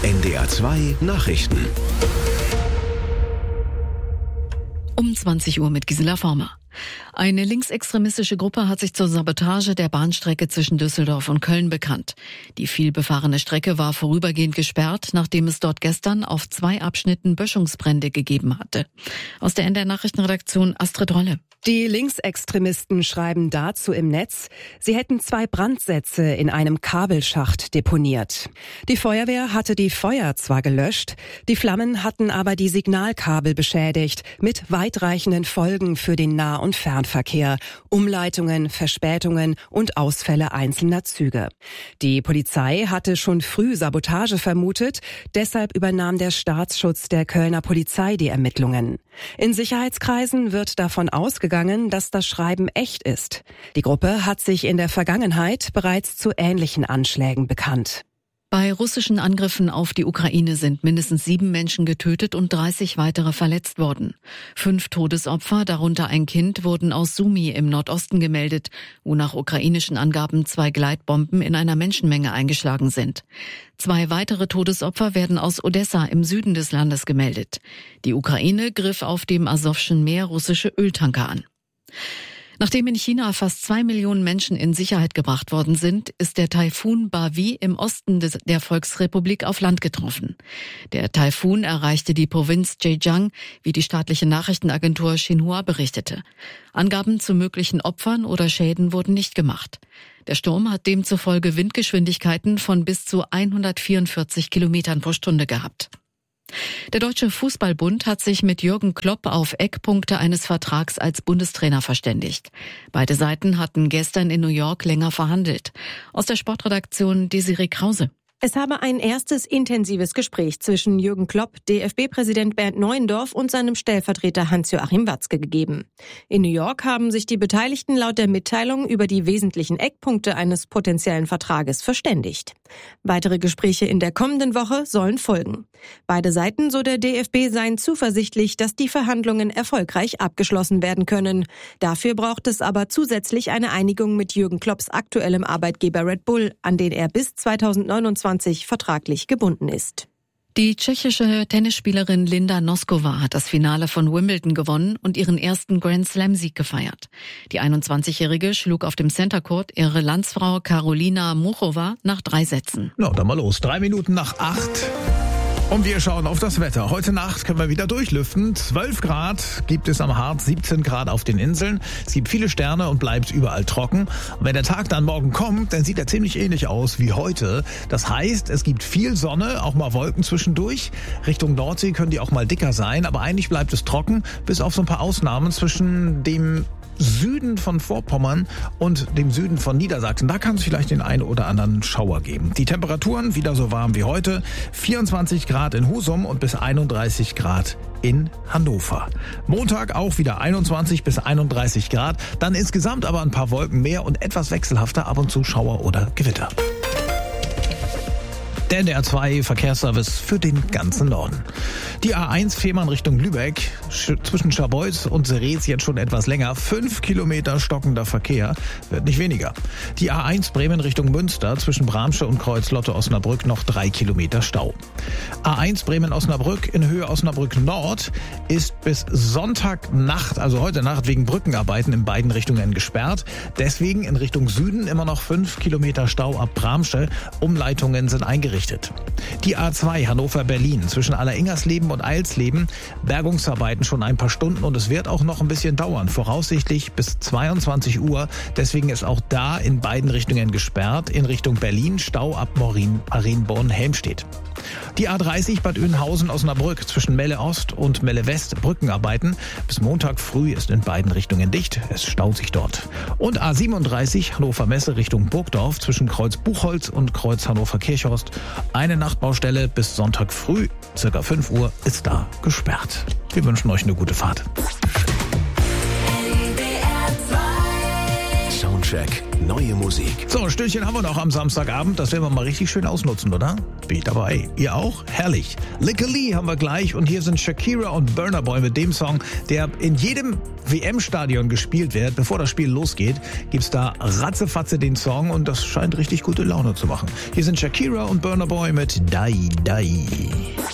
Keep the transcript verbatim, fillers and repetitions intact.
N D R zwei Nachrichten. Um zwanzig Uhr mit Gisela Former. Eine linksextremistische Gruppe hat sich zur Sabotage der Bahnstrecke zwischen Düsseldorf und Köln bekannt. Die vielbefahrene Strecke war vorübergehend gesperrt, nachdem es dort gestern auf zwei Abschnitten Böschungsbrände gegeben hatte. Aus der N D R-Nachrichtenredaktion Astrid Rolle. Die Linksextremisten schreiben dazu im Netz, sie hätten zwei Brandsätze in einem Kabelschacht deponiert. Die Feuerwehr hatte die Feuer zwar gelöscht, die Flammen hatten aber die Signalkabel beschädigt, mit weitreichenden Folgen für den Nah- und Fernverkehr, Umleitungen, Verspätungen und Ausfälle einzelner Züge. Die Polizei hatte schon früh Sabotage vermutet, deshalb übernahm der Staatsschutz der Kölner Polizei die Ermittlungen. In Sicherheitskreisen wird davon ausgegangen, dass das Schreiben echt ist. Die Gruppe hat sich in der Vergangenheit bereits zu ähnlichen Anschlägen bekannt. Bei russischen Angriffen auf die Ukraine sind mindestens sieben Menschen getötet und dreißig weitere verletzt worden. Fünf Todesopfer, darunter ein Kind, wurden aus Sumy im Nordosten gemeldet, wo nach ukrainischen Angaben zwei Gleitbomben in einer Menschenmenge eingeschlagen sind. Zwei weitere Todesopfer werden aus Odessa im Süden des Landes gemeldet. Die Ukraine griff auf dem Asowschen Meer russische Öltanker an. Nachdem in China fast zwei Millionen Menschen in Sicherheit gebracht worden sind, ist der Taifun Bavi im Osten des, der Volksrepublik auf Land getroffen. Der Taifun erreichte die Provinz Zhejiang, wie die staatliche Nachrichtenagentur Xinhua berichtete. Angaben zu möglichen Opfern oder Schäden wurden nicht gemacht. Der Sturm hat demzufolge Windgeschwindigkeiten von bis zu hundertvierundvierzig Kilometern pro Stunde gehabt. Der Deutsche Fußballbund hat sich mit Jürgen Klopp auf Eckpunkte eines Vertrags als Bundestrainer verständigt. Beide Seiten hatten gestern in New York länger verhandelt. Aus der Sportredaktion Desiree Krause. Es habe ein erstes intensives Gespräch zwischen Jürgen Klopp, D F B-Präsident Bernd Neuendorf und seinem Stellvertreter Hans-Joachim Watzke gegeben. In New York haben sich die Beteiligten laut der Mitteilung über die wesentlichen Eckpunkte eines potenziellen Vertrages verständigt. Weitere Gespräche in der kommenden Woche sollen folgen. Beide Seiten, so der D F B, seien zuversichtlich, dass die Verhandlungen erfolgreich abgeschlossen werden können. Dafür braucht es aber zusätzlich eine Einigung mit Jürgen Klopps aktuellem Arbeitgeber Red Bull, an den er bis zweitausendneunundzwanzig vertraglich gebunden ist. Die tschechische Tennisspielerin Linda Noskova hat das Finale von Wimbledon gewonnen und ihren ersten Grand-Slam-Sieg gefeiert. Die einundzwanzigjährige schlug auf dem Center Court ihre Landsfrau Karolina Muchova nach drei Sätzen. Na, dann mal los. Drei Minuten nach acht. Und wir schauen auf das Wetter. Heute Nacht können wir wieder durchlüften. zwölf Grad gibt es am Harz, siebzehn Grad auf den Inseln. Es gibt viele Sterne und bleibt überall trocken. Und wenn der Tag dann morgen kommt, dann sieht er ziemlich ähnlich aus wie heute. Das heißt, es gibt viel Sonne, auch mal Wolken zwischendurch. Richtung Nordsee können die auch mal dicker sein, aber eigentlich bleibt es trocken, bis auf so ein paar Ausnahmen zwischen dem Süden von Vorpommern und dem Süden von Niedersachsen. Da kann es vielleicht den einen oder anderen Schauer geben. Die Temperaturen wieder so warm wie heute. vierundzwanzig Grad in Husum und bis einunddreißig Grad in Hannover. Montag auch wieder einundzwanzig bis einunddreißig Grad. Dann insgesamt aber ein paar Wolken mehr und etwas wechselhafter, ab und zu Schauer oder Gewitter. Der N D R zwei Verkehrsservice für den ganzen Norden. Die A eins Fehmarn Richtung Lübeck, sch- zwischen Scharbeutz und Seretz jetzt schon etwas länger. Fünf Kilometer stockender Verkehr, wird nicht weniger. Die A eins Bremen Richtung Münster, zwischen Bramsche und Kreuz-Lotte-Osnabrück noch drei Kilometer Stau. A eins Bremen-Osnabrück in Höhe Osnabrück Nord ist bis Sonntagnacht, also heute Nacht, wegen Brückenarbeiten in beiden Richtungen gesperrt. Deswegen in Richtung Süden immer noch fünf Kilometer Stau ab Bramsche. Umleitungen sind eingerichtet. Die A zwei Hannover-Berlin zwischen Alleringers-Leben und Eilsleben. Bergungsarbeiten schon ein paar Stunden und es wird auch noch ein bisschen dauern. Voraussichtlich bis zweiundzwanzig Uhr. Deswegen ist auch da in beiden Richtungen gesperrt. In Richtung Berlin Stau ab Morin, Marienborn-Helmstedt. Die A dreißig Bad Oeynhausen-Osnabrück zwischen Melle Ost und Melle West Brückenarbeiten. Bis Montag früh ist in beiden Richtungen dicht. Es staut sich dort. Und A siebenunddreißig Hannover Messe Richtung Burgdorf zwischen Kreuz Buchholz und Kreuz Hannover Kirchhorst. Eine Nachtbaustelle bis Sonntag früh, circa fünf Uhr, ist da gesperrt. Wir wünschen euch eine gute Fahrt. Soundcheck neue Musik. So, ein Stündchen haben wir noch am Samstagabend. Das werden wir mal richtig schön ausnutzen, oder? Bin ich dabei. Ihr auch? Herrlich. Lick Lee haben wir gleich und hier sind Shakira und Burna Boy mit dem Song, der in jedem W M-Stadion gespielt wird. Bevor das Spiel losgeht, gibt's da ratzefatze den Song und das scheint richtig gute Laune zu machen. Hier sind Shakira und Burna Boy mit Die Die.